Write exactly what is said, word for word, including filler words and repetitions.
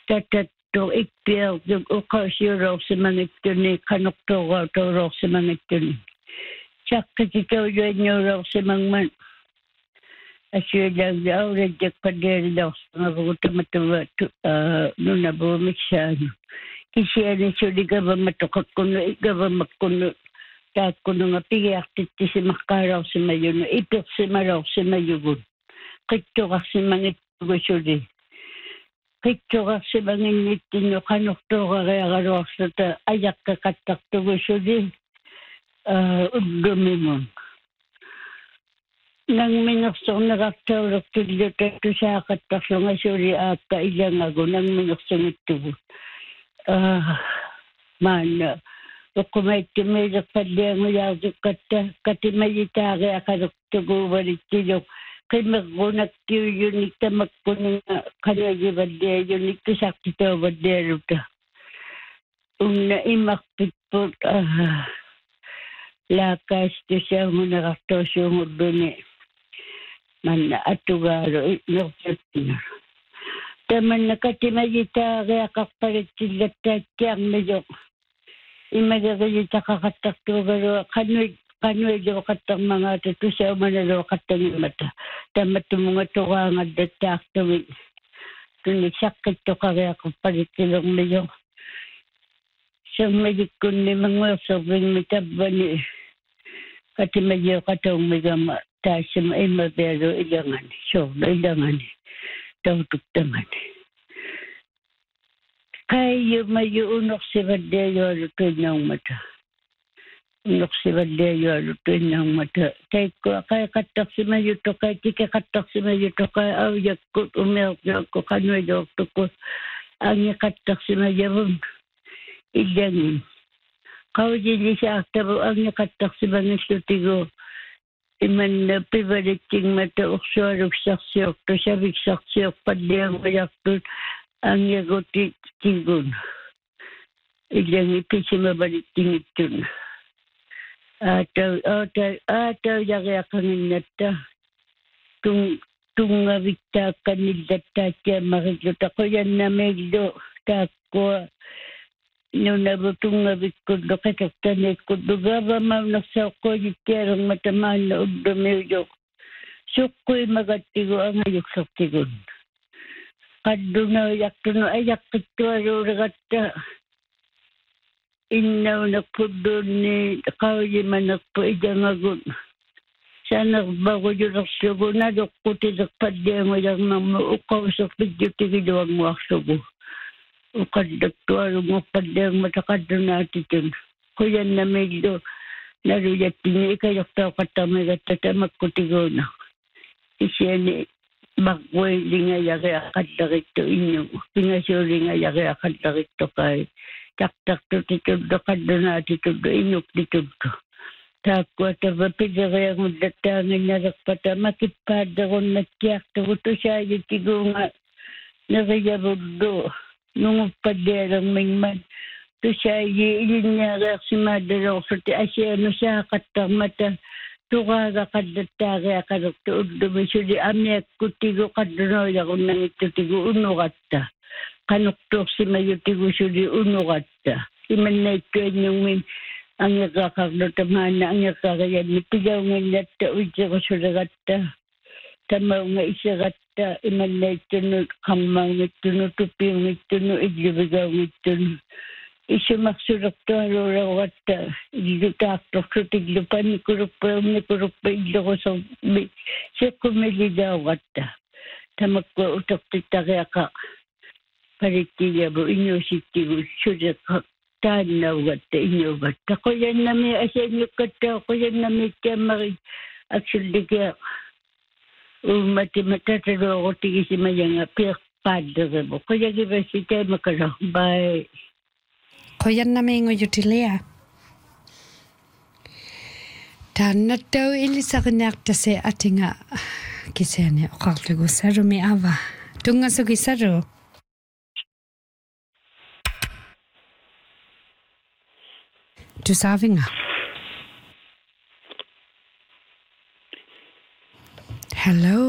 tatattu ikpiartuk uqasiuruorsimangittunni qanortuugautauruorsimangittunni saqqititaujuanniuruorsimangman asiulaagi aurajjakpaddeerilaorsimavugutamattuva nunabuumiksaanu kisianissuligavamatoqakkunu igavamakkunu taakkununga pigiartittisimaqqaalaorsimayunu ipirsimalaorsimayugun qittuqarsimangittugasuli qittuqarsimanginnittinnu qanortuuqariagaluarluta ajaqqaqattartugusuli ullumimun nangmingersorneqartauluktilluta tusaaqattarlunga suuli aakka ilangagu nangmingersungittugut maana uqqumaittumiilerpallianguyaartukkatta katimayitaariaqaluktuguuvalittiluk qimmerrunakkiuyunik tamakkununga qanagivalliayunik tusartitauvallialuta unna immarpitput laakaastusaanguneqartuusuungulluni manna atugaalu nertuttina tamanna katimayitaariaqarpalittillattaattiarmiyoq imageriitaqaqattartuugalua qanuit qanuiluoqattarmangaata tusaumanaloqattangimata tammattumunga toraangallattaartugit tunni saqqittoqariaqarpalittilermiyo sermayikkunni manguerservingmi tabbani katimayioqataungmigama taassama imavialu ilangani soorlu ilangani tautuktangani kayyumayu unorsivalliayualu tuinnaungmata unorsivalliayualu tuinnaungmata taikkua qaiqattarsimayuttoqai tikeqattarsimayuttoqai auyakkut umiartuakku qanuiluortukku angiqattarsimayavun illangin qaujilisaartavu angiqattarsimangillutigu imanna pivalittingmata ursualuksarsiortu saviksarsiorpalliangujartut angiaguti tigun illangi pisimavalittingittun aatau aatau aatau yariaqanginnatta tung tungavittaakkannillattaattiammarilluta quyannamillu taakkua nunavutungavikkullu qatartaniikkullu gaavamaunersauqqujittialungmata maanna ullumiujuq suqquimagattigu angayuksartigun qaddunaujartunu ajaqqittualuulegatta innaunakkulluunni qaujimanerpu ijangagun sanervarujulerlugu naluqqutilerpalliangujarmarmu uqqauserpijjutigiluanguarlugu uqallaktualungorpalliangmata qaddunaatitun quyannamillu nalujattinni ikajortauqattarmigatta tamakkutiguuna isiani marruilingayariaqallarittu innugu pingasuulingayariaqallarittoqai taqtartutitullu qaddunaatitullu innuktitullu taakkua tava pileriangullattaanginnalerpata makippaallerunnakkiartugu tusaayuttiguunga neriyavullu nunguppallialermingman tusaayi ilinniareersimaallalorsuti asianusaaqattarmata turaaga qallattaariaqalertu ullumisuli amiakkutigu qallunoilarunnangittutigu unuqatta qanortuorsimayutigusuli unuqatta imannaittuannungmin angiqaqarluta maana angiqarianni pilaunginnatta uiserusulegatta tamaunga isegatta imannaittunnu qammaungittunu tupiungittunu illuvigaungittunu isumarsulertualuulaugatta illutaartorsut illupannikuluppa umnikuluppa illurusormi seqqumililaugatta tamakkua utertittariaqa palittigavu inuusittigu suleqa taannaugatta inuugatta quyannami asiannukkattaa quyannamiittiammari aksullikia ummati matataluoqutigisimajanga piiqqaallerevu quyagivasitaimakala bye qoyannamiingujutilia taannattau illisaqiniartase atinga kiseani oqarlugusarumi ava tungasugisaru tusavinga hello